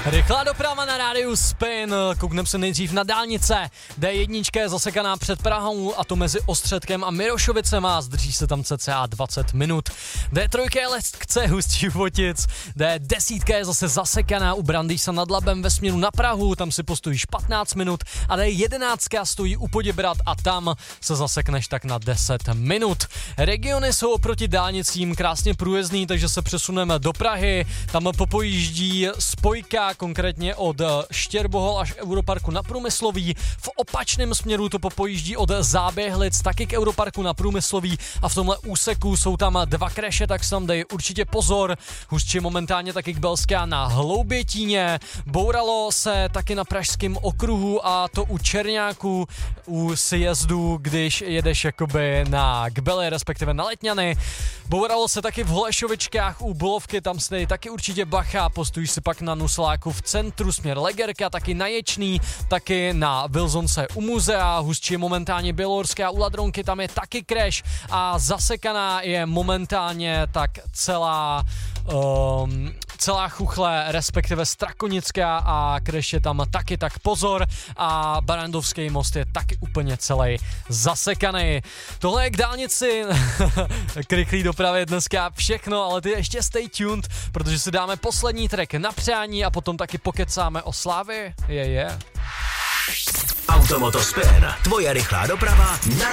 Rychlá doprava na rádiu Spin, kouknem se nejdřív na dálnice. D1 je zasekaná před Prahou, a to mezi Ostředkem a Mirošovicem a zdrží se tam cca 20 minut. D3 je lehce hustší Votic, D10 je zase zasekaná u Brandýsa nad Labem ve směru na Prahu, tam si postojíš 15 minut a D11 stojí u Poděbrad a tam se zasekneš tak na 10 minut. Regiony jsou oproti dálnicím krásně průjezdný, takže se přesuneme do Prahy, tam popojíždí spojka, konkrétně od Štěrbohol až Europarku na Průmyslový. V opačném směru to popojíždí od Záběhlic taky k Europarku na Průmyslový a v tomhle úseku jsou tam 2 crashe, tak sam dej určitě pozor. Hustší momentálně taky k Belská na Hloubětíně. Bouralo se taky na Pražském okruhu a to u Černáku, u sjezdu, když jedeš jakoby na Kbely, respektive na Letňany. Bouralo se taky v Holešovičkách u Bulovky, tam se dej taky určitě bacha, postojíš si pak na Nusláku v centru, směr Legerka, taky na Ječný, taky na Vilzonce u muzea, hustší je momentálně Bělohorská u Ladronky, tam je taky crash a zasekaná je momentálně tak celá Chuchle, respektive Strakonická a crash je tam taky, tak pozor, a Barandovský most je taky úplně celý zasekaný. Tohle je k dálnici, k rychlý dopravě dneska všechno, ale ty ještě stay tuned, protože si dáme poslední track na přání a potom taky pokecáme o Slávy. Je. Automoto Spin, tvoje rychlá doprava na